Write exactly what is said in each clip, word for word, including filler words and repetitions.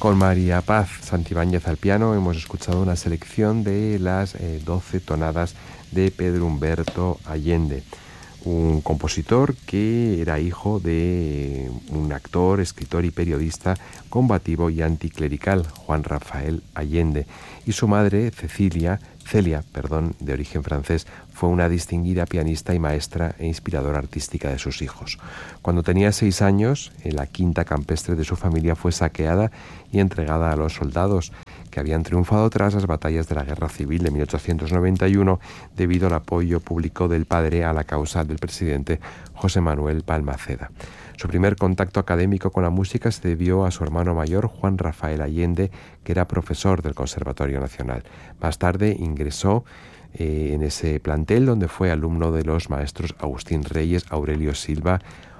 Con María Paz Santibáñez al piano hemos escuchado una selección de las eh, doce tonadas de Pedro Humberto Allende, un compositor que era hijo de un actor, escritor y periodista combativo y anticlerical, Juan Rafael Allende, y su madre, Cecilia, Celia, perdón, de origen francés, fue una distinguida pianista y maestra e inspiradora artística de sus hijos. Cuando tenía seis años, la quinta campestre de su familia fue saqueada y entregada a los soldados que habían triunfado tras las batallas de la Guerra Civil de mil ochocientos noventa y uno debido al apoyo público del padre a la causa del presidente José Manuel Balmaceda. Su primer contacto académico con la música se debió a su hermano mayor, Juan Rafael Allende, que era profesor del Conservatorio Nacional. Más tarde ingresó eh, en ese plantel donde fue alumno de los maestros Agustín Reyes, Aurelio Silva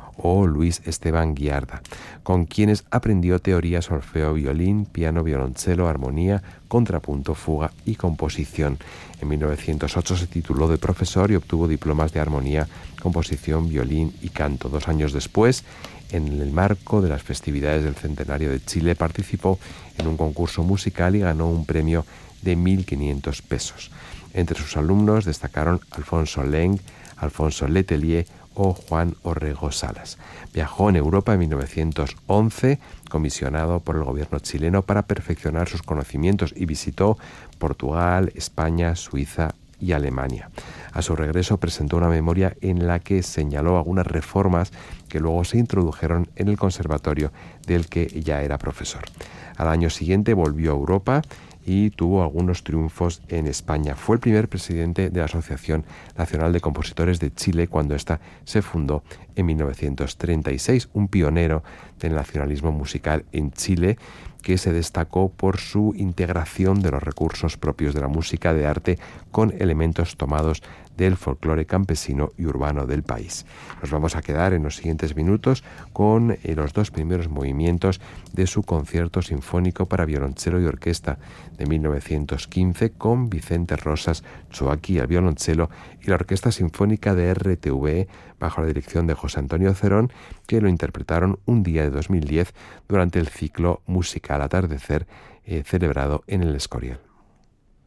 o Luis Esteban Guiarda, con quienes aprendió teoría, solfeo, violín, piano, violonchelo, armonía, contrapunto, fuga y composición. En mil novecientos ocho se tituló de profesor y obtuvo diplomas de armonía, composición, violín y canto. Dos años después, en el marco de las festividades del Centenario de Chile, participó en un concurso musical y ganó un premio de mil quinientos pesos. Entre sus alumnos destacaron Alfonso Leng, Alfonso Letelier o Juan Orrego Salas. Viajó en Europa en mil novecientos once, comisionado por el gobierno chileno para perfeccionar sus conocimientos, y visitó Portugal, España, Suiza y Alemania. A su regreso presentó una memoria en la que señaló algunas reformas que luego se introdujeron en el conservatorio del que ya era profesor. Al año siguiente volvió a Europa y tuvo algunos triunfos en España. Fue el primer presidente de la Asociación Nacional de Compositores de Chile cuando ésta se fundó en mil novecientos treinta y seis, un pionero del nacionalismo musical en Chile que se destacó por su integración de los recursos propios de la música de arte con elementos tomados del folclore campesino y urbano del país. Nos vamos a quedar en los siguientes minutos con eh, los dos primeros movimientos de su concierto sinfónico para violonchelo y orquesta de mil novecientos quince con Vicente Rosas Choaki al violonchelo y la Orquesta Sinfónica de R T V E bajo la dirección de José Antonio Cerón, que lo interpretaron un día de dos mil diez durante el ciclo musical Atardecer eh, celebrado en el Escorial.